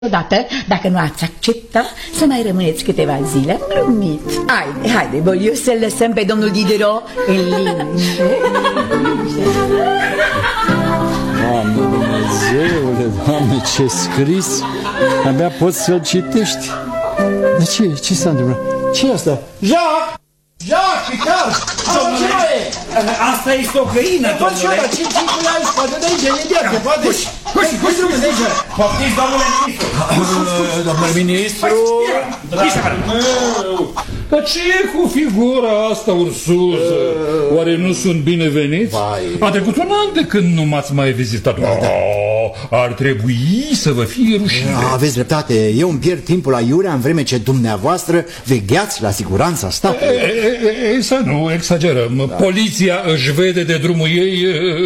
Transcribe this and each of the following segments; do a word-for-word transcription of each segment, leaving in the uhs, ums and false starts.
odată, dacă nu ați accepta, să mai rămâneți câteva zile. Am glumit. Haide, haide, Boliu, să-l lăsăm pe domnul Diderot în liniște. Doamne Dumnezeule, Doamne, ce scris! Abia poți să-l citești. Dar ce? Ce s-a întâmplat? Ce e asta? Jacques! Jacques, Picard! Ce mai e? Asta este o găină, domnule. Ce ce ai spate de aici, imediat, se poate. Huși, huși, huși, huși de aici. Poftiți, domnule ministru. Domnul ministru... Dar ce e cu figura asta ursuză? Oare nu sunt bineveniți? A trecut un an de când nu m-ați mai vizitat. Ar trebui să vă fie rușine. Aveți dreptate, eu îmi pierd timpul aiurea în vreme ce dumneavoastră vegheați la siguranța statului. Să nu exagerăm. Poliția își vede de drumul ei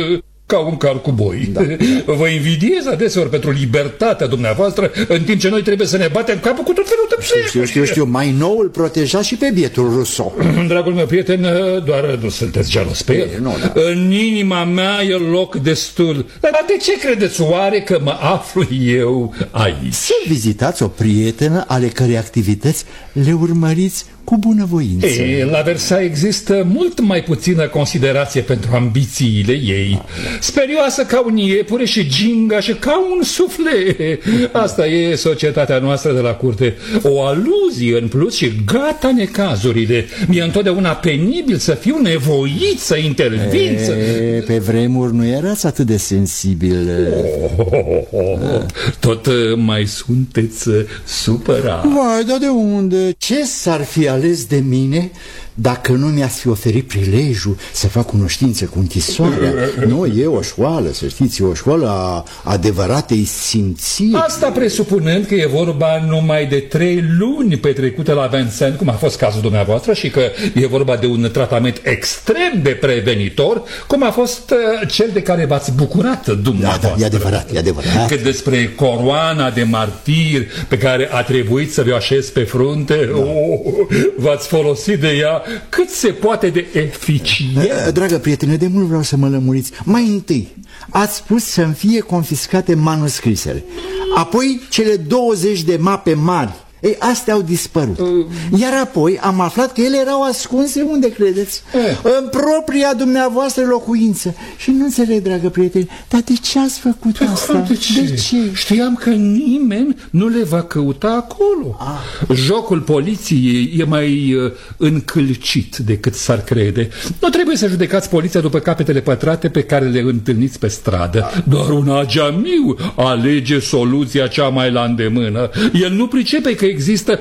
ca un car cu boi. Da. Vă invidiez adeseori pentru libertatea dumneavoastră, în timp ce noi trebuie să ne batem capul cu tot felul de psihi. Știu, știu, știu, mai nou îl proteja și pe bietul Rousseau. Dragul meu prieten, doar nu sunteți gelos pe el. Nu, da. În inima mea e loc destul. Dar de ce credeți oare că mă aflu eu aici? Să vizitați o prietenă ale cărei activități le urmăriți cu bunăvoință. E, la Versailles există mult mai puțină considerație pentru ambițiile ei. Sperioasă ca un iepure și gingașă ca un suflet. Asta e societatea noastră de la curte. O aluzie în plus și gata necazurile. Mi-e întotdeauna penibil să fiu nevoit să intervin. E, pe vremuri nu erați atât de sensibil. Oh, oh, oh, oh. Tot mai sunteți supărat. Vai, dar de unde? Ce s-ar fi ales de mine dacă nu mi-ați fi oferit prilejul să fac cunoștință cu închisoarea? Nu, e o școală, să știți, e o școală a adevăratei simțiri. Asta presupunând că e vorba numai de trei luni petrecute la Vincennes, cum a fost cazul dumneavoastră, și că e vorba de un tratament extrem de prevenitor, cum a fost uh, cel de care v-ați bucurat dumneavoastră. Da, da, e adevărat, e adevărat. Cât despre coroana de martir pe care a trebuit să vă așez pe frunte, da. oh, v-ați folosit de ea cât se poate de eficient. Dragă prietene, de mult vreau să mă lămuriți. Mai întâi, ați spus să-mi fie confiscate manuscrisele. Apoi cele douăzeci de mape mari. Ei, astea au dispărut. Iar apoi am aflat că ele erau ascunse, unde credeți? În propria dumneavoastră locuință. Și nu înțeleg, dragă prieteni, dar de ce ați făcut asta? De ce? De ce? Știam că nimeni nu le va căuta acolo. ah. Jocul poliției e mai uh, încălcit decât s-ar crede. Nu trebuie să judecați poliția după capetele pătrate pe care le întâlniți pe stradă. ah. Doar un ageamiu alege soluția cea mai la îndemână. El nu pricepe că există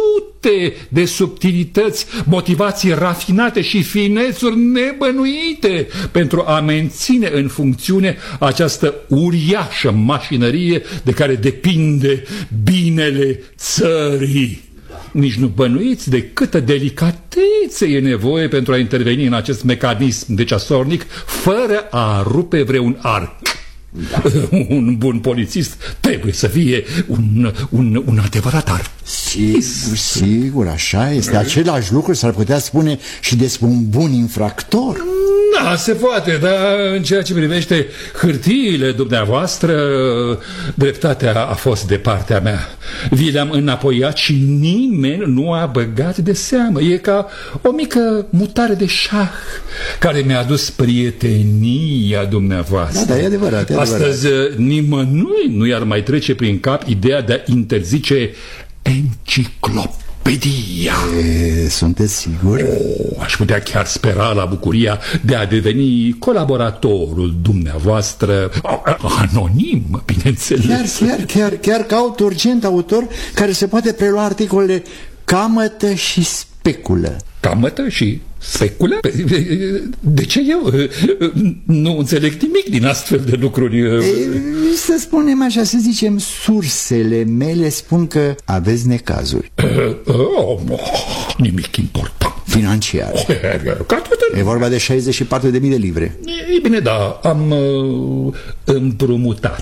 sute de subtilități, motivații rafinate și finețuri nebănuite pentru a menține în funcțiune această uriașă mașinărie de care depinde binele țării. Nici nu bănuiți de câtă delicatețe e nevoie pentru a interveni în acest mecanism de ceasornic fără a rupe vreun arc. Da. Un bun polițist trebuie să fie un, un, un adevărat artist. Sigur, sigur, așa este. Același lucru s-ar putea spune și despre un bun infractor. Da, se poate, dar în ceea ce privește hârtiile dumneavoastră, dreptatea a fost de partea mea. Vi le-am înapoiat și nimeni nu a băgat de seamă. E ca o mică mutare de șah care mi-a adus prietenia dumneavoastră. Da, da, e adevărat, e adevărat. Astăzi nimănui nu i-ar mai trece prin cap ideea de a interzice enciclopedia. E, sunteți sigur? Oh, aș putea chiar spera la bucuria de a deveni colaboratorul dumneavoastră, anonim, bineînțeles. Chiar, chiar, chiar, chiar caut urgent autor care se poate prelua articolele Camătă și Speculă. Camătă și speculă? De ce eu? Nu înțeleg nimic din astfel de lucruri. E, să spunem așa, să zicem, sursele mele spun că aveți necazuri. Oh, nimic important. Financiar. E vorba de șaizeci și patru de mii de livre. E bine, da, am uh, împrumutat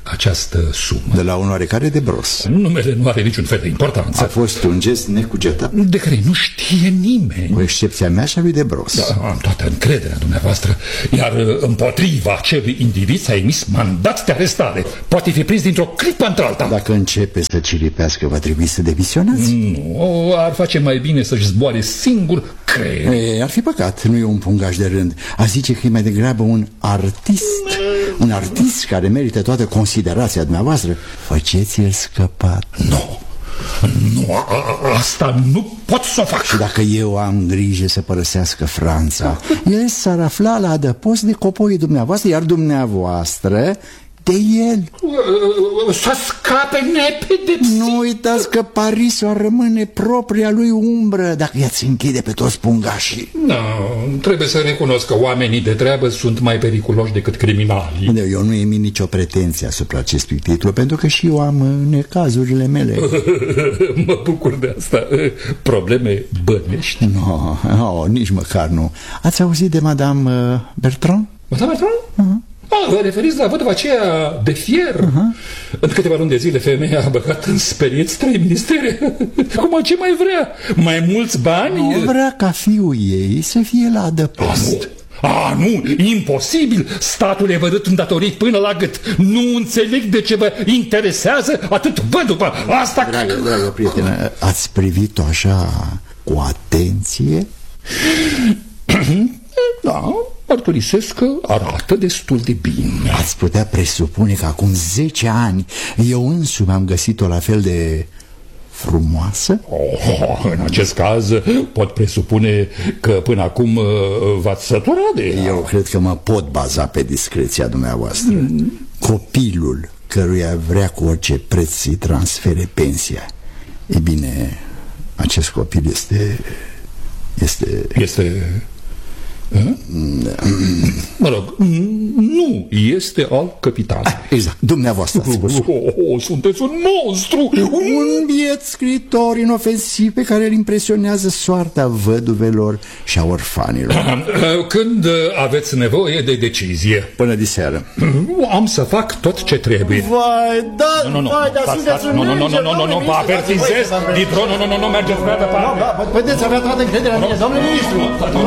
această sumă? De la un oarecare de Bros. Numele nu are niciun fel de importanță. A fost un gest necugetat, de care nu știe nimeni, cu excepția mea și a lui de Bros. Da, am toată încrederea dumneavoastră. Iar împotriva acelui individ s-a emis mandat de arestare. Poate fi prins dintr-o clipă într-alta. Dacă începe să ciripească, va trebui să demisionați. Nu, ar face mai bine să-și zboare singur creierul. E, ar fi păcat, nu e un pungaj de rând. A zice că e mai degrabă un artist. Un artist care merită toată considerația dumneavoastră. Faceți-l scăpat. Nu, nu, a, a, asta nu pot să o fac. Și dacă eu am grijă să părăsească Franța, el s-ar afla la adăpost de copoii dumneavoastră, iar dumneavoastră de el. Să scape nepedepsit. Nu uitați că Parisul ar rămâne propria lui umbră dacă i-ați închide pe toți pungașii. Nu, trebuie să recunosc că oamenii de treabă sunt mai periculoși decât criminalii. Eu nu emit nicio pretenție asupra acestui titlu, pentru că și eu am necazurile mele. Mă bucur de asta. Probleme bănești? Nu, no, no, nici măcar nu. Ați auzit de Madame Bertrand? Madame Bertrand? Uh-huh. Ah, vă referiți la vădva aceea de fier? Uh-huh. În câteva luni de zile femeia a băgat în sperieți trei ministere. Cum ce mai vrea? Mai mulți bani? Nu vrea ca fiul ei să fie la adăpost. Ah, nu, imposibil. Statul e vădut îndatorit până la gât. Nu înțeleg de ce vă interesează atât văduvă. Asta... Dragă, dragă prietenă, ați privit-o așa cu atenție? Da, mărturisesc că arată destul de bine. Ați putea presupune că acum zece ani eu însumi am găsit-o la fel de frumoasă? Oh, în acest caz pot presupune că până acum v-ați săturat de ea. Eu cred că mă pot baza pe discreția dumneavoastră. Mm. Copilul căruia vrea cu orice preț să-i transfere pensia, e bine, acest copil este... Este... Este... Mă rog, nu este al capitanului. Exact, dumneavoastră ați spus. Oh, oh, sunteți un monstru. Un biet scriitor inofensiv pe care îl impresionează soarta văduvelor și a orfanilor. Când aveți nevoie de decizie? Până diseară. Am să fac tot ce trebuie. Vai, da, nu, nu, vai, dar sunteți un nu, nu, nu, înger, nu, nu, nu, vă avertizez, Ditro, nu, nu, nu, nu, mergeți prea departe. Puteți avea toată încrederea în mine, domnule ministru.